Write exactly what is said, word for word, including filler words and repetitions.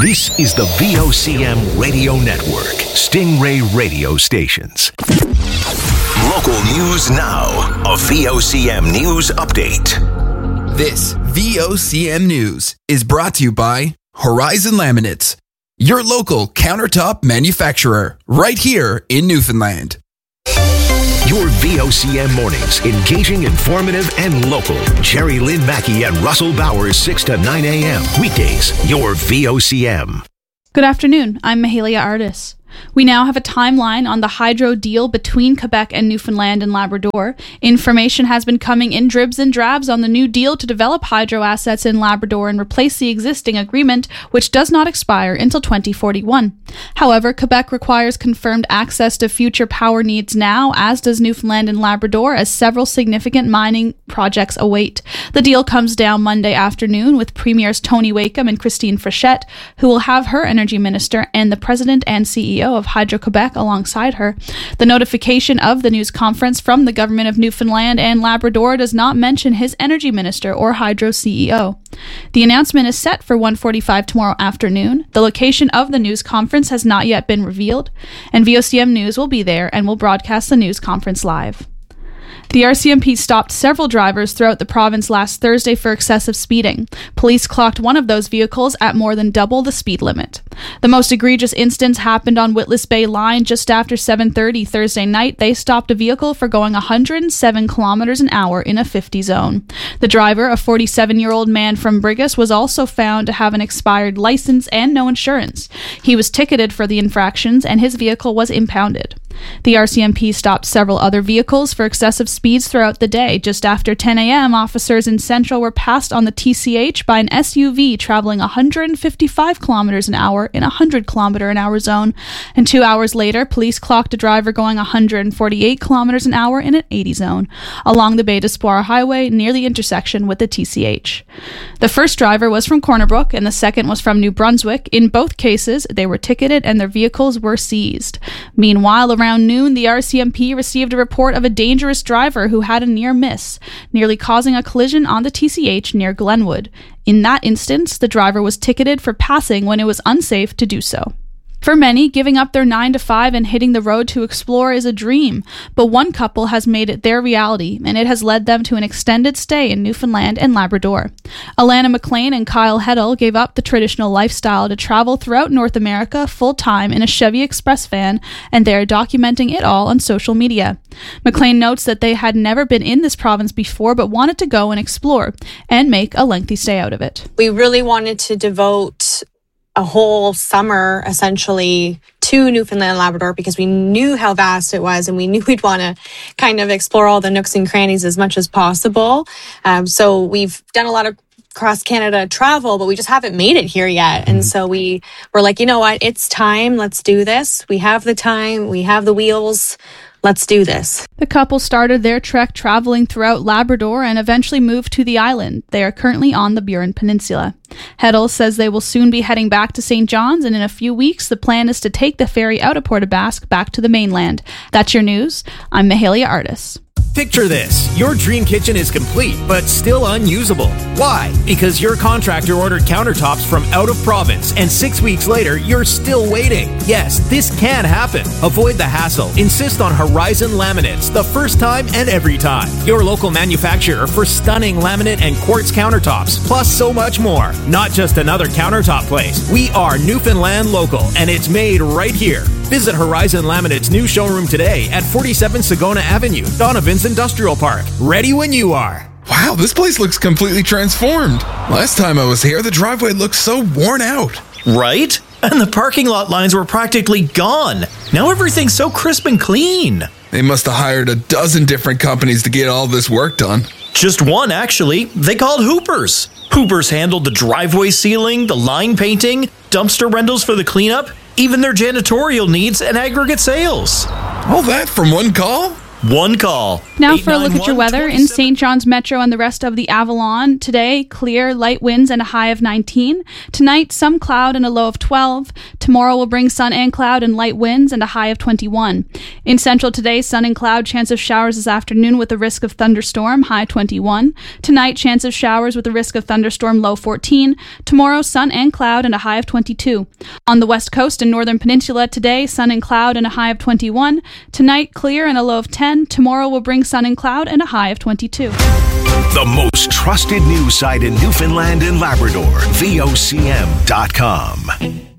This is the V O C M Radio Network, Stingray Radio Stations. Local news now. A V O C M News Update. This V O C M News is brought to you by Horizon Laminates, your local countertop manufacturer, right here in Newfoundland. Your V O C M mornings, engaging, informative, and local. Jerry Lynn Mackey and Russell Bowers, six to nine a.m. Weekdays, your V O C M. Good afternoon. I'm Mahalia Artis. We now have a timeline on the hydro deal between Quebec and Newfoundland and Labrador. Information has been coming in dribs and drabs on the new deal to develop hydro assets in Labrador and replace the existing agreement, which does not expire until twenty forty-one. However, Quebec requires confirmed access to future power needs now, as does Newfoundland and Labrador, as several significant mining projects await. The deal comes down Monday afternoon with Premiers Tony Wakeham and Christine Frechette, who will have her energy minister and the president and C E O of Hydro-Quebec alongside her. The notification of the news conference from the government of Newfoundland and Labrador does not mention his energy minister or Hydro C E O. The announcement is set for one forty-five tomorrow afternoon. The location of the news conference has not yet been revealed, and V O C M News will be there and will broadcast the news conference live. The R C M P stopped several drivers throughout the province last Thursday for excessive speeding. Police clocked one of those vehicles at more than double the speed limit. The most egregious instance happened on Witless Bay Line just after seven thirty Thursday night. They stopped a vehicle for going one hundred seven kilometers an hour in a fifty zone. The driver, a forty-seven-year-old man from Brigus, was also found to have an expired license and no insurance. He was ticketed for the infractions and his vehicle was impounded. The R C M P stopped several other vehicles for excessive speeds throughout the day. Just after ten a.m., officers in Central were passed on the T C H by an S U V traveling one hundred fifty-five kilometers an hour in a one hundred kilometer an hour zone. And two hours later, police clocked a driver going one hundred forty-eight kilometers an hour in an eighty zone along the Bay d'Espoir Highway near the intersection with the T C H. The first driver was from Corner Brook and the second was from New Brunswick. In both cases, they were ticketed and their vehicles were seized. Meanwhile, around noon, the R C M P received a report of a dangerous driver who had a near miss, nearly causing a collision on the T C H near Glenwood. In that instance, the driver was ticketed for passing when it was unsafe to do so. For many, giving up their nine to five and hitting the road to explore is a dream, but one couple has made it their reality, and it has led them to an extended stay in Newfoundland and Labrador. Alana McLean and Kyle Heddle gave up the traditional lifestyle to travel throughout North America full-time in a Chevy Express van, and they are documenting it all on social media. McLean notes that they had never been in this province before, but wanted to go and explore, and make a lengthy stay out of it. We really wanted to devote a whole summer essentially to Newfoundland and Labrador because we knew how vast it was and we knew we'd want to kind of explore all the nooks and crannies as much as possible. Um, so we've done a lot of cross Canada travel, but we just haven't made it here yet. And so we were like, you know what, it's time. Let's do this. We have the time. We have the wheels. Let's do this. The couple started their trek traveling throughout Labrador and eventually moved to the island. They are currently on the Burin Peninsula. Heddle says they will soon be heading back to Saint John's, and in a few weeks, the plan is to take the ferry out of Port aux Basques back to the mainland. That's your news. I'm Mahalia Artis. Picture this. Your dream kitchen is complete, but still unusable. Why? Because your contractor ordered countertops from out of province, and six weeks later, you're still waiting. Yes, this can happen. Avoid the hassle. Insist on Horizon Laminates, the first time and every time. Your local manufacturer for stunning laminate and quartz countertops, plus so much more. Not just another countertop place. We are Newfoundland local, and it's made right here. Visit Horizon Laminate's new showroom today at forty-seven Sagona Avenue, Donovan's Industrial Park. Ready when you are. Wow, this place looks completely transformed. Last time I was here, the driveway looked so worn out. Right? And the parking lot lines were practically gone. Now everything's so crisp and clean. They must have hired a dozen different companies to get all this work done. Just one, actually. They called Hoopers. Hoopers handled the driveway sealing, the line painting, dumpster rentals for the cleanup, even their janitorial needs and aggregate sales. All that from one call? One call. Now for a look at your weather in Saint John's Metro and the rest of the Avalon. Today, clear, light winds and a high of nineteen. Tonight, some cloud and a low of twelve. Tomorrow will bring sun and cloud and light winds and a high of twenty-one. In Central today, sun and cloud, chance of showers this afternoon with a risk of thunderstorm, high twenty-one. Tonight, chance of showers with a risk of thunderstorm, low fourteen. Tomorrow, sun and cloud and a high of twenty-two. On the west coast and northern peninsula today, sun and cloud and a high of twenty-one. Tonight, clear and a low of ten. Tomorrow will bring sun and cloud and a high of twenty-two. The most trusted news site in Newfoundland and Labrador, V O C M dot com.